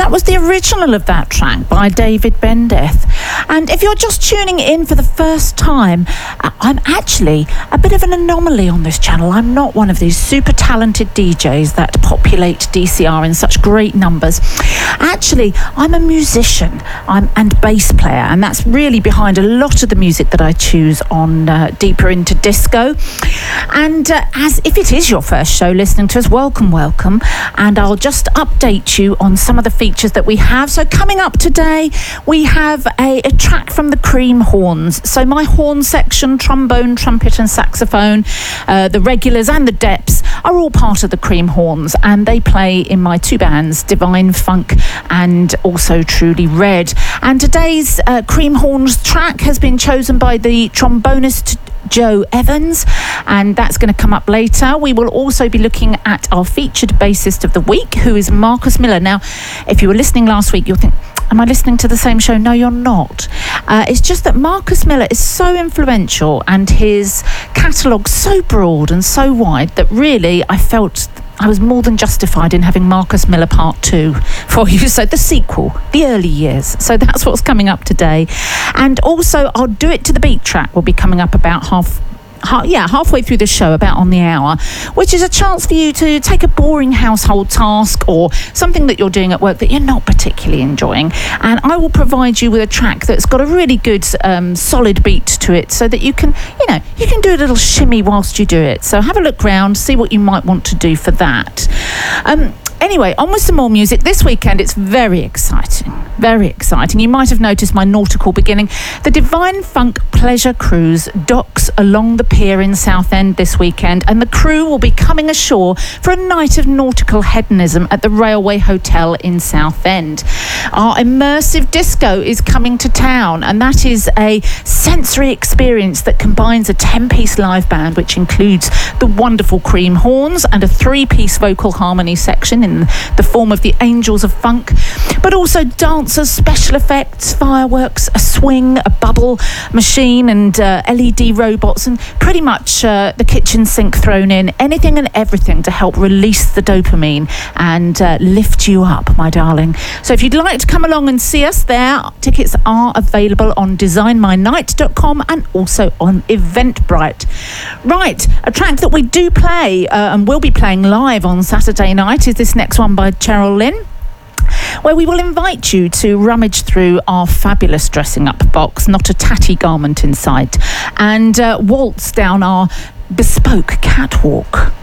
That was the original of that track by David Bendeth. And if you're just tuning in for the first time, I'm actually a bit of an anomaly on this channel. I'm not one of these super talented DJs that populate DCR in such great numbers. Actually, I'm a musician and bass player, and that's really behind a lot of the music that I choose on Deeper Into Disco. And as if it is your first show listening to us, welcome. And I'll just update you on some of the features that we have. So coming up today, we have a track from the Cream Horns. So my horn section, trombone, trumpet and saxophone, the regulars and the Deps are all part of the Cream Horns, and they play in my two bands, Divine Funk and also Truly Red. And today's Cream Horns track has been chosen by the trombonist Joe Evans, and that's going to come up later. We will also be looking at our featured bassist of the week, who is Marcus Miller. Now, if you were listening last week, you'll think, am I listening to the same show? No, you're not. It's just that Marcus Miller is so influential and his catalogue so broad and so wide that really I felt I was more than justified in having Marcus Miller Part 2 for you. So the sequel, the early years. So that's what's coming up today. And also, I'll Do It to the Beat track will be coming up about halfway through the show, about on the hour, which is a chance for you to take a boring household task or something that you're doing at work that you're not particularly enjoying, and I will provide you with a track that's got a really good solid beat to it, so that you can do a little shimmy whilst you do it. So have a look round, see what you might want to do for that. Anyway, on with some more music. This weekend, it's very exciting. Very exciting. You might have noticed my nautical beginning. The Divine Funk Pleasure Cruise docks along the pier in Southend this weekend, and the crew will be coming ashore for a night of nautical hedonism at the Railway Hotel in Southend. Our immersive disco is coming to town, and that is a sensory experience that combines a 10-piece live band, which includes the wonderful Cream Horns and a 3-piece vocal harmony section in the form of the Angels of Funk, but also dancers, special effects, fireworks, a swing, a bubble machine and LED robots, and pretty much the kitchen sink thrown in, anything and everything to help release the dopamine and lift you up, my darling. So if you'd like to come along and see us there, tickets are available on designmynight.com and also on Eventbrite. Right, a track that we do play and will be playing live on Saturday night is this next one by Cheryl Lynn, where we will invite you to rummage through our fabulous dressing up box, not a tatty garment inside, and waltz down our bespoke catwalk.